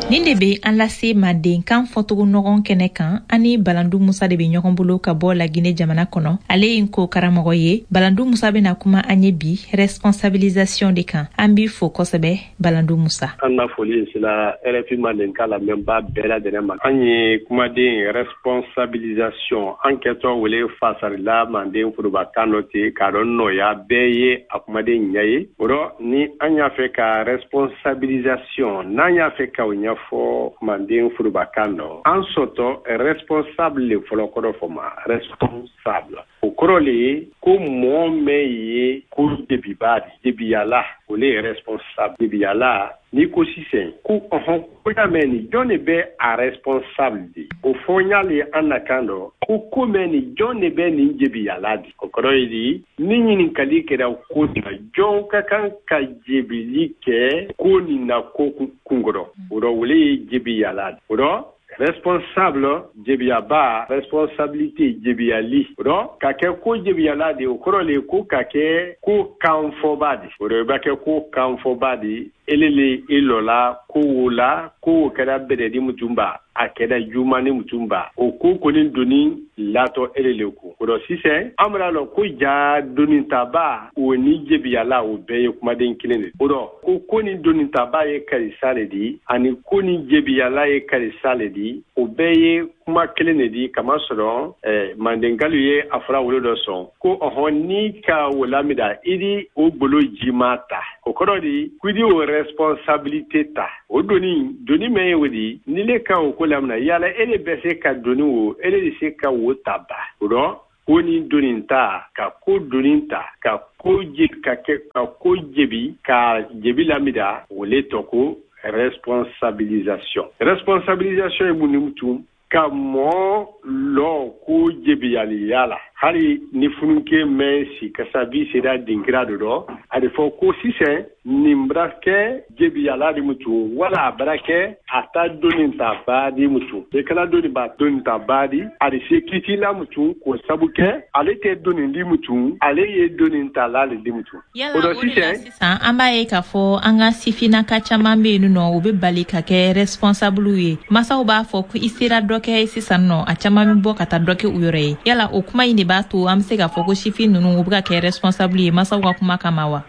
Ninde be an lase Manden kan fɔtogo ɲɔgɔn kɛnɛ kan ani Balandu Musa de be ɲɔgɔn bolo ka bɔ Laginɛ jamana kɔnɔ. Ale ye ko karamɔgɔ ye. Balandu Musa bena kuma an ye bi responsabilisation de kan. An bi fo kosɛbɛ Balandu Musa. An na foli sila RFI Manden ka lamɛnba bɛɛ lajɛlen ma. An ye kumaden responsabilisation an kɛtɔ wele fasarila Manden forobakan dɔ ten k'a dɔn nɔya bɛɛ ye a kumaden ɲɛ ye. O rɔ ni an y'a fɛ ka responsabilisation n'an y'a fɛ ka o ɲɛfɔ Manden forobakan dɔ an sɔtɔ responsable le fɔlɔ kɔrɔ fɔ ma responsable. O kɔrɔ le ye ko mɔgɔ mɛn ye ko debiyala o le ye responsable debiyala. Ni ko sisan ko ko ya mɛn ni jɔn de bɛ a responsable de o fɔ n y'ale an na kan dɔ ko mɛn ni jɔn de bɛ nin jebiyala de o kɔrɔ ye di ni ɲininkali kɛra ko la jɔn ka kan ka jebili kɛ ko nin na ko kunkɔrɔ o rɔ wele ye jebiyala de o rɔ responsable jebiyaba responsabilité jebiyali o rɔ ka kɛ ko jebiyala de o kɔrɔ le ko ka kɛ ko kanfɔba de o rɔ i b'a kɛ ko kanfɔba de elele ilola ko wola ko kɛra bɛrɛdi mutumba a kɛra jumani mutumba o ko kɔni doni latɔ elele ko o rɔ sisan an bɛna lɔ ko ja doni taba o ni jebiyala o bɛɛ ye kumaden kelen de o rɔ ko ni doni taba ye karisa le di ani ko ni jebiyala ye karisa le di o bɛɛ ye kuma kelen de di kama sɔrɔ Mandenkalu ye a fɔra wolo dɔ sɔn ko ni ka wolamida idi o bolo jima ta o kɔrɔ di kudi o responsabilité ta o doni mɛn ye o di ni le kan o ko lamina yala ele bɛ se ka doni o ele de se ka wo ta ba o rɔ ko ni doni ta ka ko doni ta ka ko jebi ka jebi lamida o le tɔ ko responsabilisation ye mun ni mutum ka mɔ lɔ ko jebiyaliya la hali ni fununke mɛn si kasabi sera dinkira dɔ dɔ a de fɔ ko sisan nin bara kɛ jebiyala di mutu wala a bara kɛ a ta doni ta baadi mutu e kana doni ba doni ta baadi a de se kitila mutu ko sabu kɛ ale tɛ doni di mutu ale ye doni ta la le di mutu o do sisan an b'a ye k'a fɔ an ka sifinaka caman bɛ yen nɔ u bɛ bali ka kɛ responsable ye masaw b'a fɔ ko i sera dɔ kɛ sisan nɔ a caman bɛ bɔ ka taa dɔ kɛ u yɛrɛ ye yala o kuma in de b'a to an bɛ se k'a fɔ ko sifin ninnu u bɛ ka kɛ responsable ye masaw ka kuma kama wa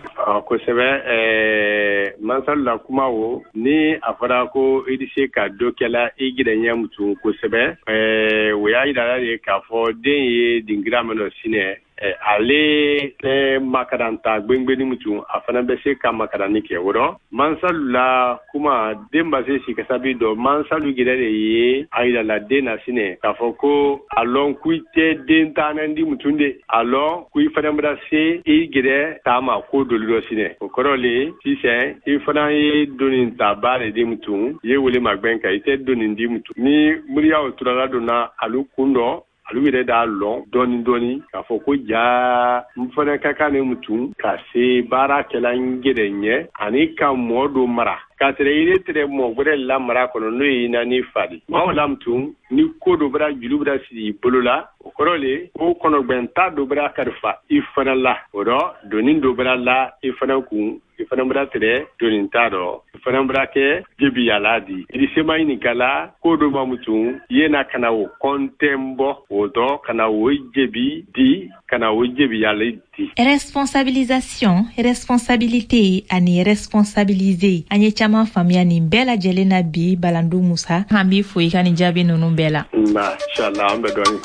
kosɛbɛ masalu la kuma o ni a fɔra ko i bɛ se ka dɔ kɛla i gɛrɛɲɛ mutu kosɛbɛ o y'a yira de k'a fɔ den ye dingira min dɔ sinɛ ale tɛ makaranta gbengbenni mutu a fana bɛ se ka makarani kɛ o rɔ mansalu la kuma den ba se sikasabi dɔ mansalu gɛrɛ de ye a yira la den na sinɛ k'a fɔ ko a lɔn ko i tɛ den taanandi mutu de a lɔn ko i fana bɛna se i gɛrɛ taama ko doli dɔ sinɛ o kɔrɔ le sisan i fana ye doni ta baara de mutu i ye wele magbɛn kan i tɛ doni di mutu ni muriyaw turala donna alu kun dɔ alu yɛrɛ d'a lɔn dɔɔni k'a fɔ ko ja n fana ka kan ne mutu ka se baarakɛla n gɛrɛ ɲɛ ani ka mɔɔ dɔ mara ka tɛrɛ yire tɛrɛ mɔɔ wɛrɛ la mara kɔnɔ n'o ye naani fadi maaw la mutu ni ko dɔ bɛra juru bɛra sigi i bolo la o kɔrɔ le ko kɔnɔgbɛnta dɔ bɛra kalifa i fana la o rɔ doni dɔ bɛra la i fana kun i fana bɛra tɛrɛ doni ta dɔ i fana bɛra kɛ jebiyala di i sema ɲininkala ko dɔ ma mutu ye na kana o kɔntɛn bɔ o dɔ kana o jebi di kana o jebiyala di responsabilisation responsabilité ani responsabiliser an ye caman faamuya nin bɛɛ lajɛlen na bi Balandu Musa an b'i fo i ka nin jaabi ninnu bɛɛ la inshallah an bɛ dɔɔni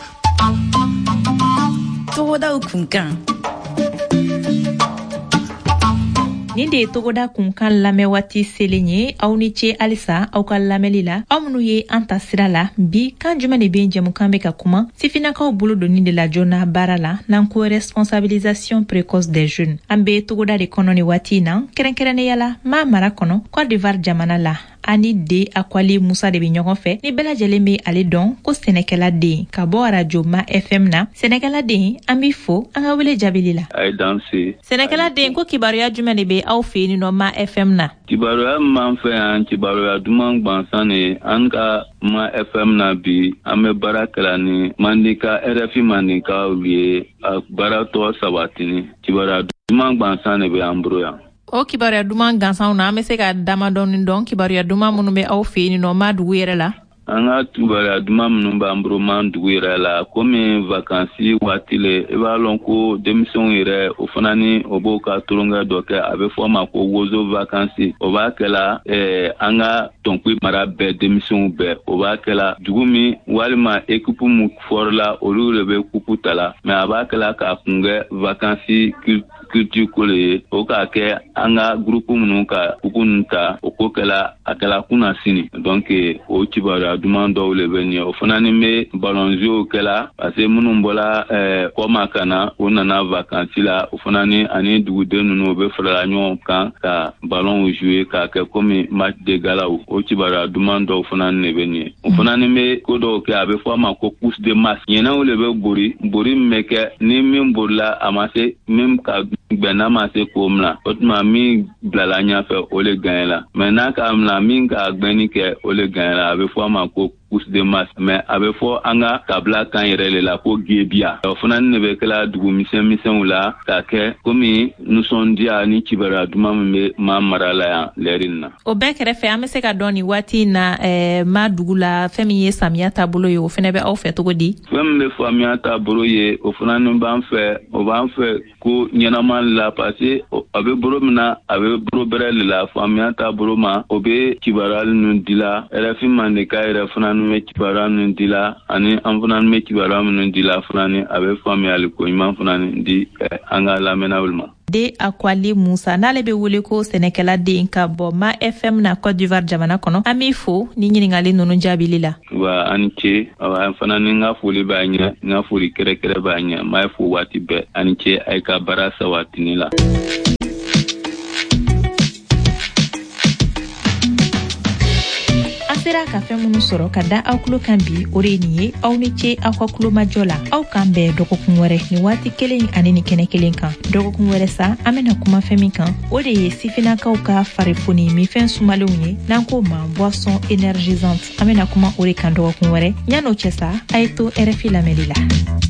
togodaw kunkan nin de ye togoda kunkan lamɛn waati selen ye aw ni ce halisa aw ka lamɛnli la aw minnu ye an ta sira la bi kan jumɛn de bɛ jɛmukan bɛ ka kuma sifinakaw bolo doni de la joona baara la n'an ko responsabilisation précoce des jeunes an bɛ togoda de kɔnɔ ni waati in na kɛrɛnkɛrɛnnenya la maa mara kɔnɔ Côte d'Ivoire jamana la ani de Akwali Musa de bɛ ɲɔgɔn fɛ ni bɛɛ lajɛlen bɛ ale dɔn ko sɛnɛkɛla den ka bɔ radio Ma FM na sɛnɛkɛla den an b'i fo an ka wele jaabili la ay danse sɛnɛkɛla den ko kibaruya jumɛn de bɛ aw fɛ yen nɔ Ma FM na kibaruya man fɛ yan kibaruya duman gbansan ne an ka Ma FM na bi an bɛ baara kɛla ni Mandika RFI Mandika ye a baara tɔ sabatini kibaruya duman gbansan ne bɛ an bolo yan O kibaruya duman gansanw na an bɛ se ka dama dɔn kibaruya duman minnu bɛ aw fɛ yen nɔ ma dugu yɛrɛ la. An ka kibaruya duman minnu b'an bolo man dugu yɛrɛ la komi vacances waati le i b'a lɔn ko denmisɛnw yɛrɛ o fana ni o b'o ka tulonkɛ dɔ kɛ a bɛ fɔ o ma ko wozo vacances o b'a kɛla an ka tɔnkui mara bɛɛ denmisɛnw bɛɛ o b'a kɛla dugu min walima équipe mun fɔrila olu de bɛ kupu ta la mais a b'a kɛla k'a kungɛ vacances culture ko le ye o k'a kɛ an ka groupe minnu ka kupu ninnu ta o ko kɛla a kɛla kunna sini donc o kibaruya duman dɔw le bɛ nin o fana ni bɛ ballon jeu kɛla parce que minnu bɔla kɔma ka na o nana vacances la o fana ni ani duguden ninnu o bɛ farala ɲɔgɔn kan ka ballon jouer k'a kɛ comme match de gala o kibaruya duman dɔw fana ni bɛ nin o fana ni bɛ ko dɔw kɛ a bɛ fɔ a ma ko course de masse ɲɛnɛw le bɛ bori min bɛ kɛ ni min borila a ma se min ka gbɛnna ma se k'o mina o tuma min bilala ɲɛfɛ o le gagnera mais n'a ka mina min ka gbɛnni kɛ o le gagnera a bɛ fɔ a ma ko course de masse mais a bɛ fɔ an ka kabila kan yɛrɛ le la ko gebiya o fana ni bɛ kɛla dugu misɛnmisɛnw la k'a kɛ komi nisɔndiya ni kibaruya duman min bɛ maa mara la yan lɛri na. O bɛɛ kɛrɛfɛ an bɛ se ka dɔn nin waati in na ma dugu la fɛn min ye samiya taabolo ye o fana bɛ aw fɛ cogo di. fɛn min bɛ samiya taabolo ye o fana ni b'an fɛ o b'an fɛ ko ɲɛnama la parce que a bɛ bolo min na a bɛ bolo bɛrɛ de la samiya taabolo ma o bɛ kibaruya ninnu di la RFI Mandeka yɛrɛ fana ni bɛ kibaruya ninnu di la ani an fana ni bɛ kibaruya minnu di la fana ni a bɛ faamuyali ko ɲuman fana ni di an ka lamɛnnaw ma. De Akwali Musa n'ale bɛ wele ko sɛnɛkɛla den ka bɔ Ma FM na Côte d'Ivoire jamana kɔnɔ an b'i fo ni ɲininkali ninnu jaabili la. Wa ani ce an fana ni n ka foli b'a ɲɛ n ka foli kɛrɛkɛrɛ b'a ɲɛ n b'a fo waati bɛɛ ani ce a ye ka baara sabatini la. Sera ka fɛn minnu sɔrɔ ka da aw tulo kan bi o de ye nin ye aw ni ce aw ka kulomajɔ la aw kan bɛɛ dɔgɔkun wɛrɛ ni waati kelen ani ni kɛnɛ kelen kan dɔgɔkun wɛrɛ sa an bɛna kuma fɛn min kan o de ye sifinakaw ka farifoni minfɛn sumalenw ye n'an k'o ma boisson énergisante an bɛna kuma o de kan dɔgɔkun wɛrɛ yan'o cɛ sa a ye to RFI lamɛnli la.